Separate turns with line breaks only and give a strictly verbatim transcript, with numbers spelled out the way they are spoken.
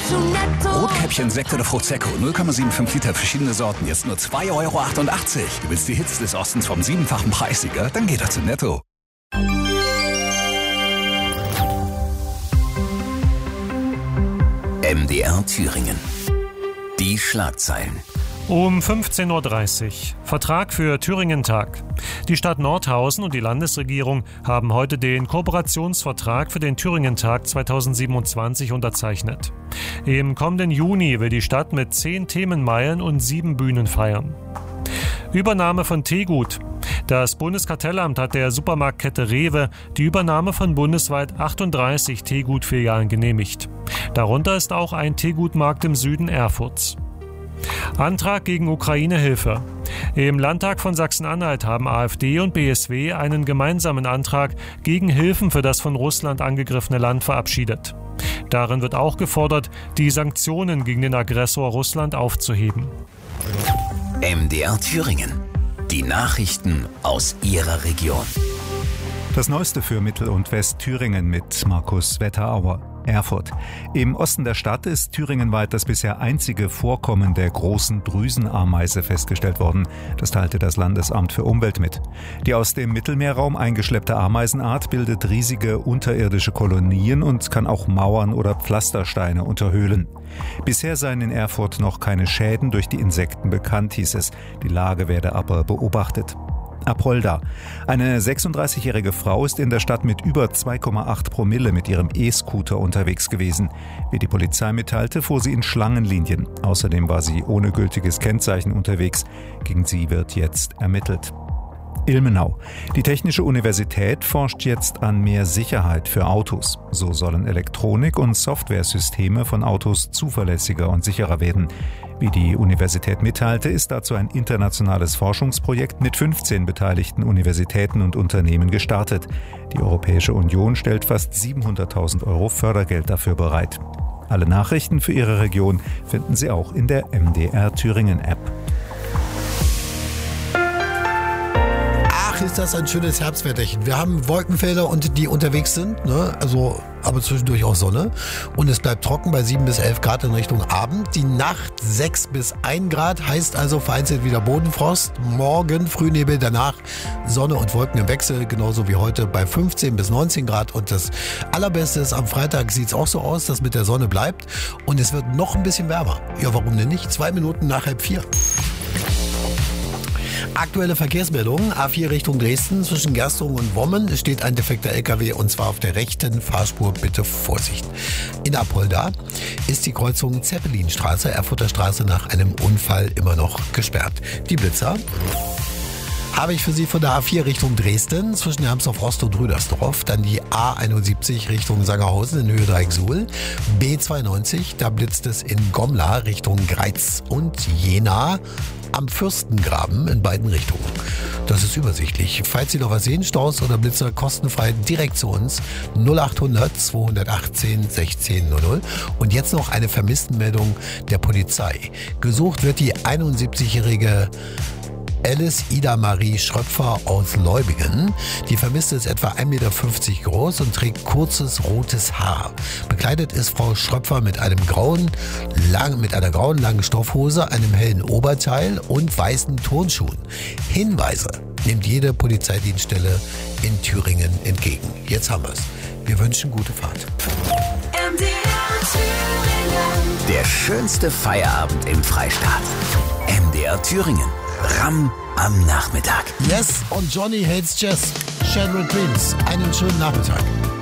zu Netto.
Rotkäppchen, Sekt oder Prosecco, null Komma fünfundsiebzig Liter, verschiedene Sorten, jetzt nur zwei Euro achtundachtzig. Du willst die Hits des Ostens vom siebenfachen Preissieger? Dann geh doch zu Netto.
M D R Thüringen. Die Schlagzeilen.
Um fünfzehn Uhr dreißig. Vertrag für Thüringen-Tag. Die Stadt Nordhausen und die Landesregierung haben heute den Kooperationsvertrag für den Thüringen-Tag zweitausendsiebenundzwanzig unterzeichnet. Im kommenden Juni will die Stadt mit zehn Themenmeilen und sieben Bühnen feiern. Übernahme von Teegut. Das Bundeskartellamt hat der Supermarktkette Rewe die Übernahme von bundesweit achtunddreißig Teegut-Filialen genehmigt. Darunter ist auch ein Teegutmarkt im Süden Erfurts. Antrag gegen Ukraine-Hilfe. Im Landtag von Sachsen-Anhalt haben AfD und B S W einen gemeinsamen Antrag gegen Hilfen für das von Russland angegriffene Land verabschiedet. Darin wird auch gefordert, die Sanktionen gegen den Aggressor Russland aufzuheben.
M D R Thüringen. Die Nachrichten aus Ihrer Region.
Das Neueste für Mittel- und Westthüringen mit Markus Wetterauer. Erfurt. Im Osten der Stadt ist thüringenweit das bisher einzige Vorkommen der großen Drüsenameise festgestellt worden. Das teilte das Landesamt für Umwelt mit. Die aus dem Mittelmeerraum eingeschleppte Ameisenart bildet riesige unterirdische Kolonien und kann auch Mauern oder Pflastersteine unterhöhlen. Bisher seien in Erfurt noch keine Schäden durch die Insekten bekannt, hieß es. Die Lage werde aber beobachtet. Apolda. Eine sechsunddreißigjährige Frau ist in der Stadt mit über zwei Komma acht Promille mit ihrem E-Scooter unterwegs gewesen. Wie die Polizei mitteilte, fuhr sie in Schlangenlinien. Außerdem war sie ohne gültiges Kennzeichen unterwegs. Gegen sie wird jetzt ermittelt. Ilmenau. Die Technische Universität forscht jetzt an mehr Sicherheit für Autos. So sollen Elektronik- und Softwaresysteme von Autos zuverlässiger und sicherer werden. Wie die Universität mitteilte, ist dazu ein internationales Forschungsprojekt mit fünfzehn beteiligten Universitäten und Unternehmen gestartet. Die Europäische Union stellt fast siebenhunderttausend Euro Fördergeld dafür bereit. Alle Nachrichten für Ihre Region finden Sie auch in der M D R Thüringen App.
Ist das ein schönes Herbstwetterchen. Wir haben Wolkenfelder, und die unterwegs sind, ne? Also, aber zwischendurch auch Sonne. Und es bleibt trocken bei sieben bis elf Grad in Richtung Abend. Die Nacht sechs bis ein Grad, heißt also vereinzelt wieder Bodenfrost. Morgen Frühnebel, danach Sonne und Wolken im Wechsel, genauso wie heute bei fünfzehn bis neunzehn Grad. Und das Allerbeste ist, am Freitag sieht es auch so aus, dass mit der Sonne bleibt. Und es wird noch ein bisschen wärmer. Ja, warum denn nicht? Zwei Minuten nach halb vier. Aktuelle Verkehrsmeldungen. A vier Richtung Dresden zwischen Gerstungen und Wommen steht ein defekter L K W, und zwar auf der rechten Fahrspur. Bitte Vorsicht. In Apolda ist die Kreuzung Zeppelinstraße, Erfurter Straße, nach einem Unfall immer noch gesperrt. Die Blitzer habe ich für Sie von der A vier Richtung Dresden zwischen Hermsdorf-Ost und Rüdersdorf. Dann die A einundsiebzig Richtung Sangerhausen in Höhe Dreiecksuhl. B zweiundneunzig, da blitzt es in Gomla Richtung Greiz und Jena am Fürstengraben in beiden Richtungen. Das ist übersichtlich. Falls Sie noch was sehen, Staus oder Blitzer, kostenfrei direkt zu uns. null achthundert zweihundertachtzehn sechzehn null null. Und jetzt noch eine Vermisstenmeldung der Polizei. Gesucht wird die einundsiebzigjährige Alice Ida Marie Schröpfer aus Leubingen. Die Vermisste ist etwa ein Meter fünfzig groß und trägt kurzes rotes Haar. Bekleidet ist Frau Schröpfer mit einem grauen, lang, mit einer grauen langen Stoffhose, einem hellen Oberteil und weißen Turnschuhen. Hinweise nimmt jede Polizeidienststelle in Thüringen entgegen. Jetzt haben wir es. Wir wünschen gute Fahrt.
M D R Thüringen.
Der schönste Feierabend im Freistaat. M D R Thüringen. Ram am Nachmittag.
Yes, und Johnny Hates Jazz. Shattered Dreams. Einen schönen Nachmittag.